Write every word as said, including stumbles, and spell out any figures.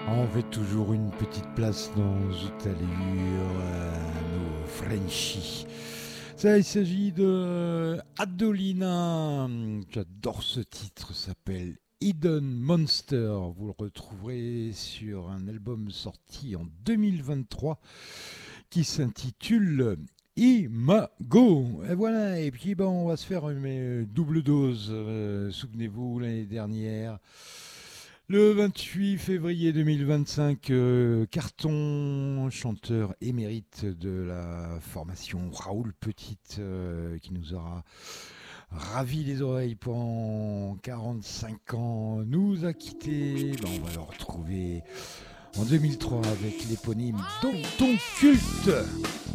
On fait toujours une petite place dans Zout Allure, euh, nos Frenchies. Ça, il s'agit de Adolina. J'adore ce titre, ça s'appelle Hidden Monster. Vous le retrouverez sur un album sorti en deux mille vingt-trois qui s'intitule Imago. Et voilà, et puis bon, on va se faire une double dose. Euh, souvenez-vous, l'année dernière, le vingt-huit février deux mille vingt-cinq, euh, Carton, chanteur émérite de la formation Raoul Petite, euh, qui nous aura ravi les oreilles pendant quarante-cinq ans, nous a quittés. Ben, on va le retrouver en deux mille trois avec l'éponyme Don Ton Culte.